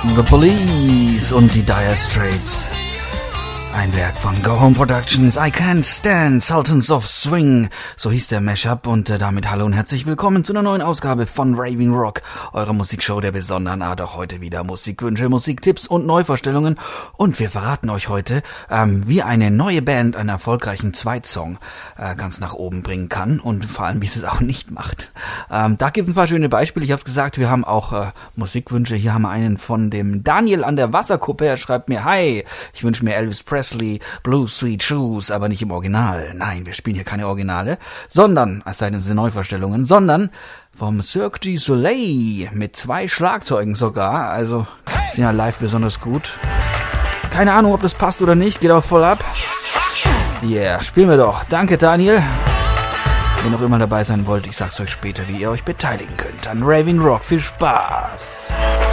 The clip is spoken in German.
The Police und die Dire Straits. Ein Werk von Go Home Productions, I Can't Stand, Sultans of Swing, so hieß der Mashup und damit hallo und herzlich willkommen zu einer neuen Ausgabe von Raving Rock, eurer Musikshow der besonderen Art, auch heute wieder Musikwünsche, Musiktipps und Neuvorstellungen und wir verraten euch heute, wie eine neue Band einen erfolgreichen Zweitsong ganz nach oben bringen kann und vor allem, wie es auch nicht macht. Da gibt es ein paar schöne Beispiele, ich habe es gesagt, wir haben auch Musikwünsche, hier haben wir einen von dem Daniel an der Wasserkuppe, er schreibt mir, hi, ich wünsche mir Elvis Presley, Blue Sweet Shoes, aber nicht im Original. Nein, wir spielen hier keine Originale, sondern, es sei denn, es sind Neuvorstellungen, sondern vom Cirque du Soleil mit 2 Schlagzeugen sogar, also sind ja live besonders gut. Keine Ahnung, ob das passt oder nicht, geht auch voll ab. Yeah, spielen wir doch. Danke, Daniel. Wenn ihr noch immer dabei sein wollt, ich sag's euch später, wie ihr euch beteiligen könnt. An Raving Rock, viel Spaß.